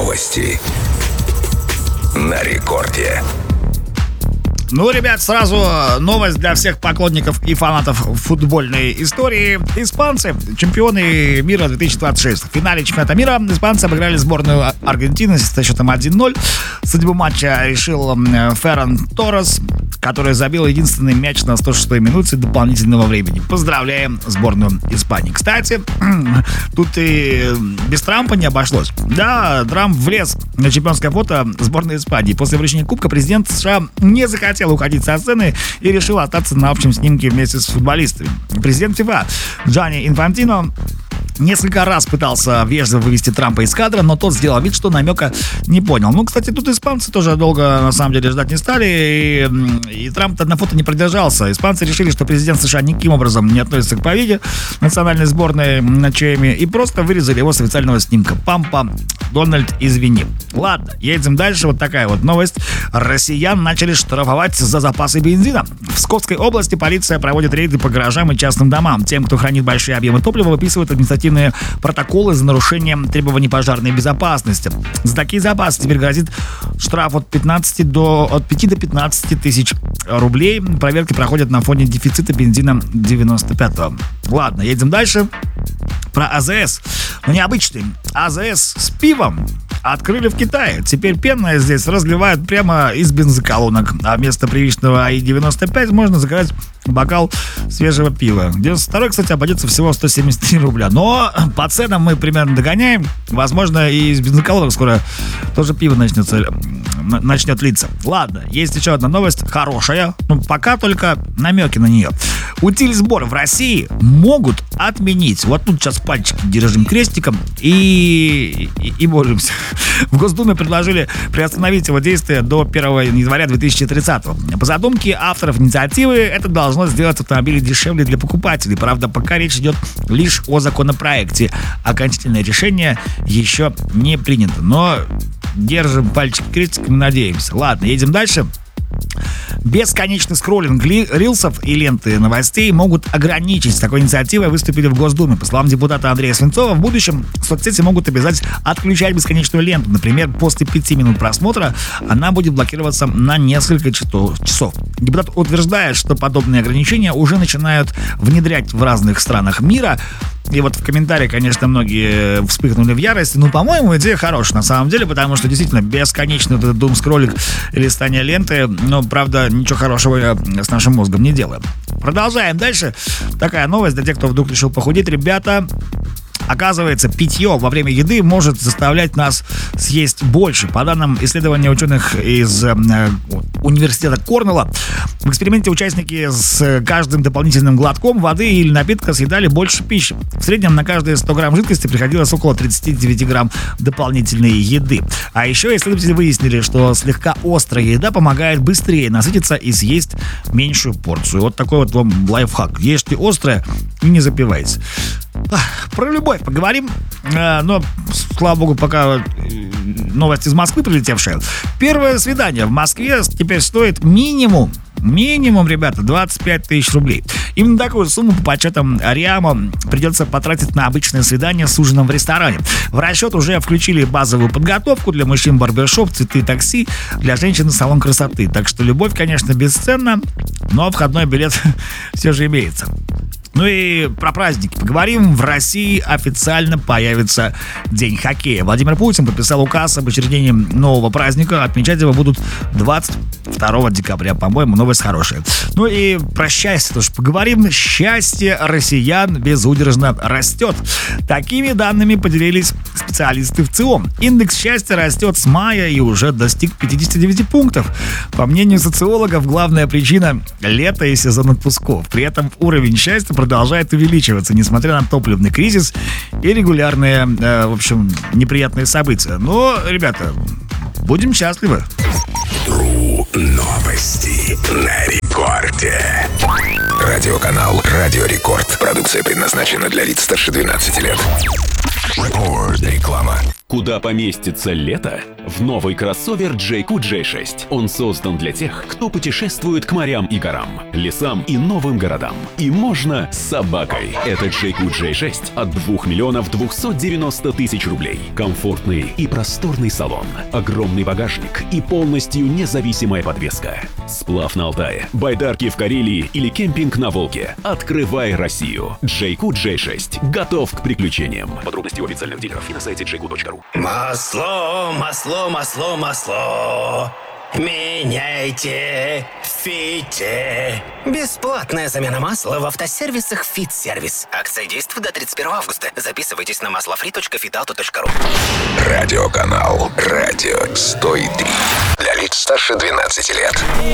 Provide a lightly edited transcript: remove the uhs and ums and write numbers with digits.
Новости на рекорде. Ну, ребят, сразу новость для всех поклонников и фанатов футбольной истории. Испанцы, чемпионы мира 2026. В финале чемпионата мира испанцы обыграли сборную Аргентины со счетом 1-0. Судьбу матча решил Ферран Торрес, который забил единственный мяч на 106-й минуте дополнительного времени. Поздравляем сборную Испании. Кстати, тут и без Трампа не обошлось. Да, Трамп влез на чемпионское фото сборной Испании. После вручения кубка президент США не захотел уходить со сцены и решил остаться на общем снимке вместе с футболистами. Президент ФИФА Джанни Инфантино несколько раз пытался вежливо вывести Трампа из кадра, но тот сделал вид, что намека не понял. Ну, кстати, тут испанцы тоже долго, на самом деле, ждать не стали, и Трамп на фото не продержался. Испанцы решили, что президент США никаким образом не относится к победе национальной сборной ночами, и просто вырезали его с официального снимка. Пампа, Дональд, извини. Ладно, едем дальше. Вот такая вот новость. Россиян начали штрафовать за запасы бензина. В Псковской области полиция проводит рейды по гаражам и частным домам. Тем, кто хранит большие объемы топлива, выписывают административные протоколы за нарушение требований пожарной безопасности. За такие запасы теперь грозит штраф от 5 до 15 тысяч рублей. Проверки проходят на фоне дефицита бензина 95-го. Ладно, едем дальше. Про АЗС. Но необычный. АЗС с пивом открыли в Китае. Теперь пенное здесь разливают прямо из бензоколонок. А вместо привычного АИ-95 можно заказать бокал свежего пива. 92-й, кстати, обойдется всего 173 рубля. Но по ценам мы примерно догоняем. Возможно, и из бензоколонок скоро тоже пиво начнет литься. Ладно, есть еще одна новость хорошая. Ну, пока только намеки на нее. Утильсбор в России могут отменить. Вот тут сейчас пальчики держим крестиком и боремся. В Госдуме предложили приостановить его действие до 1 января 2030-го. По задумке авторов инициативы, это должно сделать автомобили дешевле для покупателей. Правда, пока речь идет лишь о законопроекте. Окончательное решение еще не принято. Но держим пальчики крестиком и надеемся. Ладно, едем дальше. Бесконечный скроллинг рилсов и ленты новостей могут ограничить. С такой инициативой выступили в Госдуме. По словам депутата Андрея Свинцова, в будущем соцсети могут обязать отключать бесконечную ленту. Например, после 5 минут просмотра она будет блокироваться на несколько часов. Депутат утверждает, что подобные ограничения уже начинают внедрять в разных странах мира. И вот в комментариях, конечно, многие вспыхнули в ярости. Ну, по-моему, идея хорошая на самом деле, потому что действительно бесконечный вот этот думскроллинг и листание ленты, но, правда, ничего хорошего с нашим мозгом не делаем. Продолжаем дальше. Такая новость для тех, кто вдруг решил похудеть. Ребята, оказывается, питье во время еды может заставлять нас съесть больше. По данным исследования ученых из университета Корнелла, в эксперименте участники с каждым дополнительным глотком воды или напитка съедали больше пищи. В среднем на каждые 100 грамм жидкости приходилось около 39 грамм дополнительной еды. А еще исследователи выяснили, что слегка острая еда помогает быстрее насытиться и съесть меньшую порцию. Вот такой вот вам лайфхак. Ешьте острое и не запивайте. Про любовь поговорим, но, слава богу, пока новость из Москвы прилетевшая. Первое свидание в Москве теперь стоит минимум, ребята, 25 тысяч рублей. Именно такую сумму по подсчетам РИАМа придется потратить на обычное свидание с ужином в ресторане. В расчет уже включили базовую подготовку для мужчин барбершоп, цветы, такси, для женщин салон красоты. Так что любовь, конечно, бесценна, но входной билет все же имеется. Ну и про праздники поговорим. В России официально появится День хоккея. Владимир Путин подписал указ об учреждении нового праздника. Отмечать его будут 22 декабря. По-моему, новость хорошая. Ну и про счастье тоже поговорим. Счастье россиян безудержно растет. Такими данными поделились специалисты в ЦИОМ. Индекс счастья растет с мая и уже достиг 59 пунктов. По мнению социологов, главная причина – лето и сезон отпусков. При этом уровень счастья продолжает увеличиваться, несмотря на топливный кризис и регулярные, неприятные события. Но, ребята, будем счастливы. Тру новости на рекорде. Радиоканал Радио Рекорд. Продукция предназначена для лиц старше 12 лет. Рекорд. Реклама. Куда поместится лето? в новый кроссовер JQ J6. Он создан для тех, кто путешествует к морям и горам, лесам и новым городам. И можно с собакой. Это JQ J6 от 2 миллионов 290 тысяч рублей. Комфортный и просторный салон, огромный багажник и полностью независимая подвеска. Сплав на Алтае, байдарки в Карелии или кемпинг на Волге. Открывай Россию. JQ J6 готов к приключениям. Подробности у официальных дилеров и на сайте jq.ru. Масло, масло, масло, масло. Меняйте в Фите. Бесплатная замена масла в автосервисах «Фит-сервис». Акция действует до 31 августа. Записывайтесь на maslofree.fitauto.ru. Радиоканал «Радио 103». Для лиц старше 12 лет.